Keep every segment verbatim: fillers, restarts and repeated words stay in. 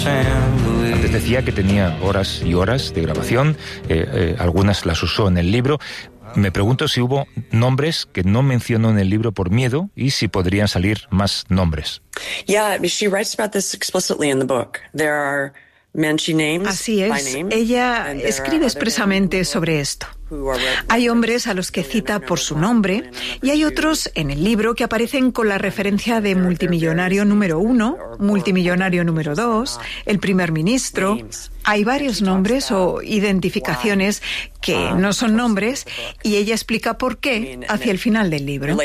Antes decía que tenía horas y horas de grabación, eh, eh, algunas las usó en el libro. Me pregunto si hubo nombres que no mencionó en el libro por miedo y si podrían salir más nombres. Yeah, she writes about this explicitly in the book. There are Así es, ella escribe expresamente sobre esto. Hay hombres a los que cita por su nombre y hay otros en el libro que aparecen con la referencia de multimillonario número uno, multimillonario número dos, el primer ministro. Hay varios nombres o identificaciones que no son nombres y ella explica por qué hacia el final del libro.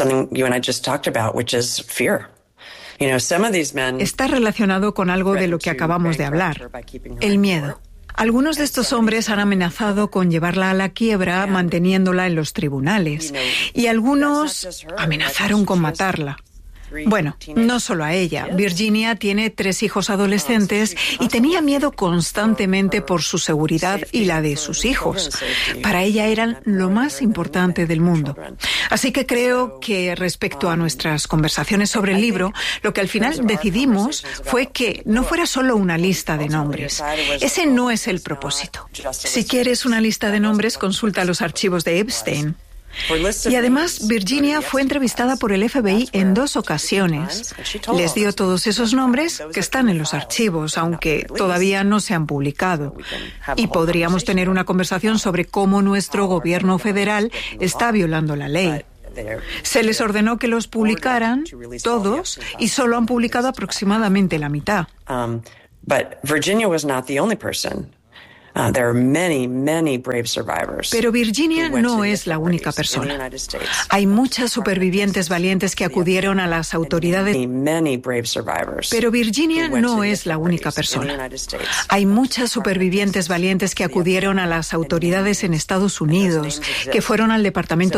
Está relacionado con algo de lo que acabamos de hablar, el miedo. Algunos de estos hombres han amenazado con llevarla a la quiebra manteniéndola en los tribunales y algunos amenazaron con matarla. Bueno, no solo a ella. Virginia tiene tres hijos adolescentes y tenía miedo constantemente por su seguridad y la de sus hijos. Para ella eran lo más importante del mundo. Así que creo que respecto a nuestras conversaciones sobre el libro, lo que al final decidimos fue que no fuera solo una lista de nombres. Ese no es el propósito. Si quieres una lista de nombres, consulta los archivos de Epstein. Y además, Virginia fue entrevistada por el F B I en dos ocasiones. Les dio todos esos nombres que están en los archivos, aunque todavía no se han publicado. Y podríamos tener una conversación sobre cómo nuestro gobierno federal está violando la ley. Se les ordenó que los publicaran todos y solo han publicado aproximadamente la mitad. Uh, there are many, many brave survivors. Pero Virginia no es la única persona. Hay muchas supervivientes valientes que acudieron a las autoridades. Pero Virginia no es la única persona. Hay muchas supervivientes valientes que acudieron a las autoridades en Estados Unidos, que fueron al Departamento